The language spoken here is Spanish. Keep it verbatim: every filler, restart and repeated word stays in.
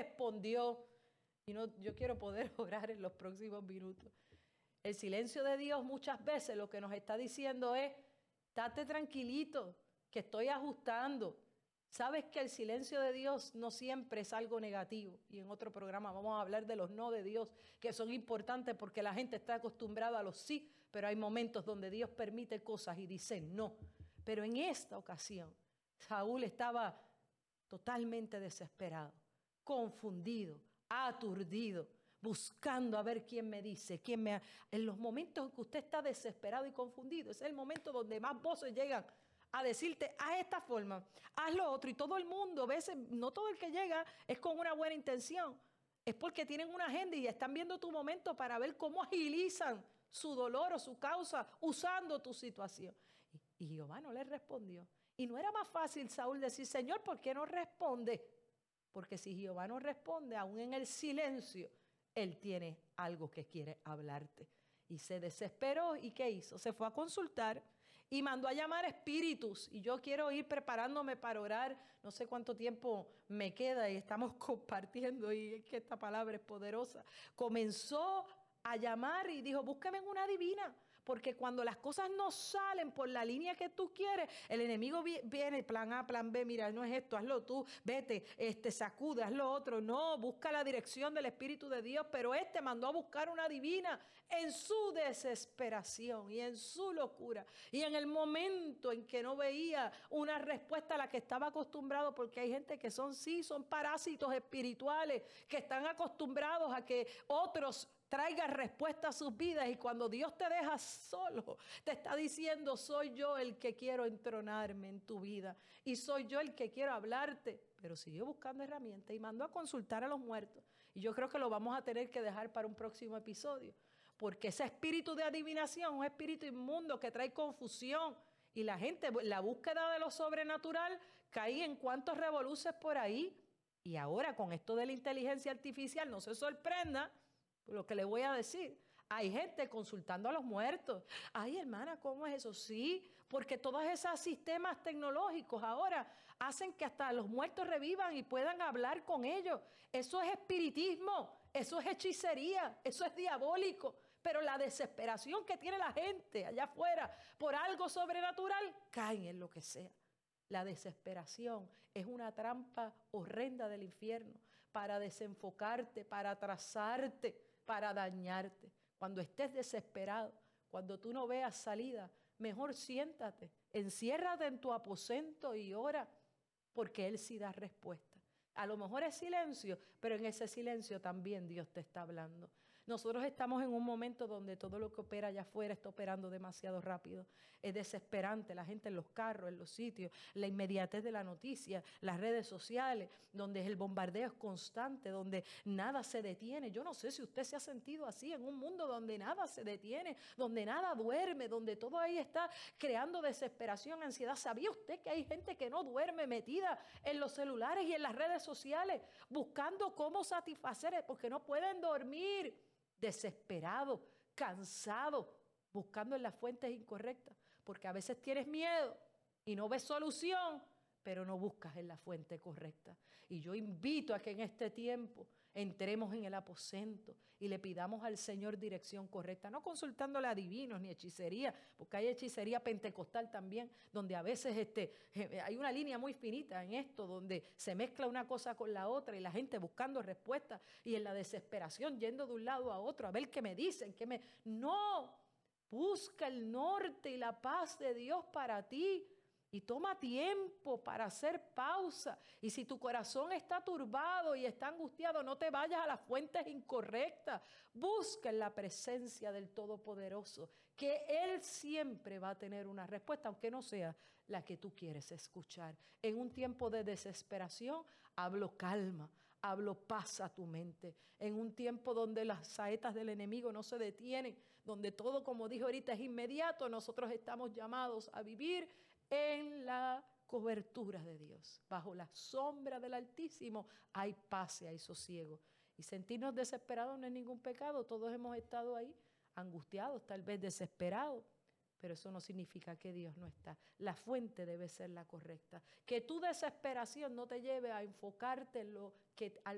respondió. Y no, yo quiero poder orar en los próximos minutos. El silencio de Dios muchas veces lo que nos está diciendo es, estate tranquilito, que estoy ajustando. Sabes que el silencio de Dios no siempre es algo negativo. Y en otro programa vamos a hablar de los no de Dios, que son importantes porque la gente está acostumbrada a los sí, pero hay momentos donde Dios permite cosas y dice no. Pero en esta ocasión, Saúl estaba totalmente desesperado, confundido, aturdido, buscando a ver quién me dice, quién me... En los momentos en que usted está desesperado y confundido, ese es el momento donde más voces llegan a decirte, haz esta forma, haz lo otro. Y todo el mundo, a veces, no todo el que llega es con una buena intención, es porque tienen una agenda y están viendo tu momento para ver cómo agilizan su dolor o su causa usando tu situación. Y, y Jehová no le respondió. Y no era más fácil Saúl decir, Señor, ¿por qué no responde? Porque si Jehová no responde, aún en el silencio, Él tiene algo que quiere hablarte. Y se desesperó. ¿Y qué hizo? Se fue a consultar y mandó a llamar espíritus. Y yo quiero ir preparándome para orar. No sé cuánto tiempo me queda y estamos compartiendo. Y es que esta palabra es poderosa. Comenzó a llamar y dijo, búsqueme una divina. Porque cuando las cosas no salen por la línea que tú quieres, el enemigo viene, plan A, plan B, mira, no es esto, hazlo tú, vete, este, sacude, haz lo otro. No, busca la dirección del Espíritu de Dios, pero este mandó a buscar una divina en su desesperación y en su locura. Y en el momento en que no veía una respuesta a la que estaba acostumbrado, porque hay gente que son, sí, son parásitos espirituales, que están acostumbrados a que otros traiga respuesta a sus vidas, y cuando Dios te deja solo, te está diciendo, soy yo el que quiero entronarme en tu vida y soy yo el que quiero hablarte. Pero siguió buscando herramientas y mandó a consultar a los muertos. Y yo creo que lo vamos a tener que dejar para un próximo episodio, porque ese espíritu de adivinación, un espíritu inmundo que trae confusión, y la gente, la búsqueda de lo sobrenatural, caí en cuantos revoluces por ahí. Y ahora con esto de la inteligencia artificial, no se sorprenda lo que le voy a decir. Hay gente consultando a los muertos. Ay, hermana, ¿cómo es eso? Sí, porque todos esos sistemas tecnológicos ahora hacen que hasta los muertos revivan y puedan hablar con ellos. Eso es espiritismo, eso es hechicería, eso es diabólico. Pero la desesperación que tiene la gente allá afuera por algo sobrenatural, caen en lo que sea. La desesperación es una trampa horrenda del infierno para desenfocarte, para atrasarte, para dañarte. Cuando estés desesperado, cuando tú no veas salida, mejor siéntate, enciérrate en tu aposento y ora, porque Él sí da respuesta. A lo mejor es silencio, pero en ese silencio también Dios te está hablando. Nosotros estamos en un momento donde todo lo que opera allá afuera está operando demasiado rápido. Es desesperante, la gente en los carros, en los sitios, la inmediatez de la noticia, las redes sociales, donde el bombardeo es constante, donde nada se detiene. Yo no sé si usted se ha sentido así en un mundo donde nada se detiene, donde nada duerme, donde todo ahí está creando desesperación, ansiedad. ¿Sabía usted que hay gente que no duerme metida en los celulares y en las redes sociales buscando cómo satisfacer, porque no pueden dormir, desesperados, cansados, buscando en las fuentes incorrectas? Porque a veces tienes miedo y no ves solución, pero no buscas en la fuente correcta. Y yo invito a que en este tiempo entremos en el aposento y le pidamos al Señor dirección correcta, no consultándole a adivinos ni hechicería, porque hay hechicería pentecostal también, donde a veces este, hay una línea muy finita en esto, donde se mezcla una cosa con la otra y la gente buscando respuestas y en la desesperación yendo de un lado a otro a ver qué me dicen, qué me... No, busca el norte y la paz de Dios para ti. Y toma tiempo para hacer pausa. Y si tu corazón está turbado y está angustiado, no te vayas a las fuentes incorrectas. Busca en la presencia del Todopoderoso, que Él siempre va a tener una respuesta, aunque no sea la que tú quieres escuchar. En un tiempo de desesperación, hablo calma, hablo paz a tu mente. En un tiempo donde las saetas del enemigo no se detienen, donde todo, como dije ahorita, es inmediato, nosotros estamos llamados a vivir en la cobertura de Dios. Bajo la sombra del Altísimo hay paz y hay sosiego. Y sentirnos desesperados no es ningún pecado. Todos hemos estado ahí, angustiados, tal vez desesperados. Pero eso no significa que Dios no está. La fuente debe ser la correcta. Que tu desesperación no te lleve a enfocarte en lo que al